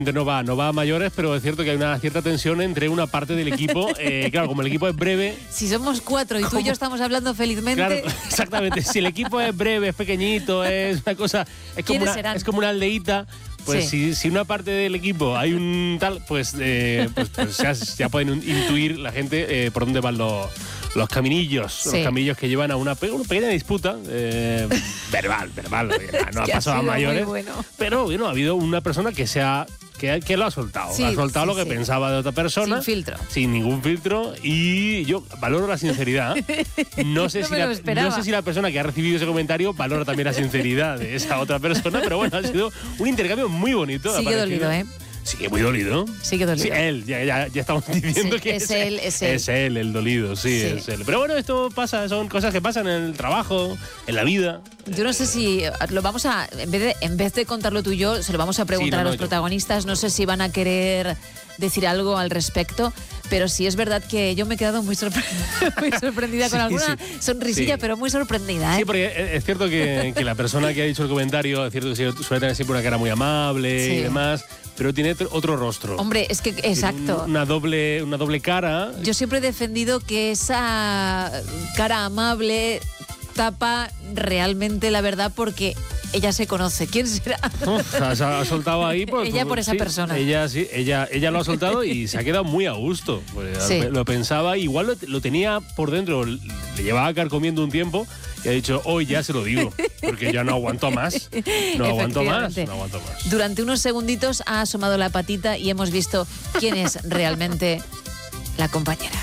No va a mayores, pero es cierto que hay una cierta tensión entre una parte del equipo. Claro, como el equipo es breve... Si somos 4 y tú y yo estamos hablando felizmente... Claro, exactamente. Si el equipo es breve, es pequeñito, es una cosa... Es como una aldeíta. Pues sí. si una parte del equipo hay un tal, pues ya pueden intuir la gente por dónde van los caminillos. Sí. Los caminillos que llevan a una pequeña disputa verbal. No ha pasado a mayores. Bueno. Pero bueno, ha habido una persona que lo ha soltado. Sí, ha soltado lo que sí. pensaba de otra persona. Sin filtro. Sin ningún filtro. Y yo valoro la sinceridad. No sé si la persona que ha recibido ese comentario valora también la sinceridad de esa otra persona, pero bueno, ha sido un intercambio muy bonito. Sigue dolido, ¿eh? Sigue muy dolido. Sigue dolido. Sí, él, ya estamos diciendo que es él. Es él el dolido, sí, es él. Pero bueno, esto pasa, son cosas que pasan en el trabajo, en la vida. Yo no sé si lo vamos a, en vez de contarlo tú y yo, se lo vamos a preguntar a los protagonistas. No sé si van a querer decir algo al respecto, pero sí es verdad que yo me he quedado muy sorprendida con alguna sonrisilla, pero muy sorprendida, ¿eh? Sí, porque es cierto que la persona que ha dicho el comentario, es cierto que suele tener siempre una cara muy amable y demás, pero tiene otro rostro. Hombre, es que, exacto. Una doble cara. Yo siempre he defendido que esa cara amable tapa realmente la verdad, porque ella se conoce. ¿Quién será? Ha soltado ahí. Pues, ella por esa persona. Ella lo ha soltado y se ha quedado muy a gusto. Pues, lo pensaba, igual lo tenía por dentro, le llevaba carcomiendo un tiempo y ha dicho, hoy ya se lo digo, porque ya no aguanto más. No aguanto más. Durante unos segunditos ha asomado la patita y hemos visto quién es realmente la compañera.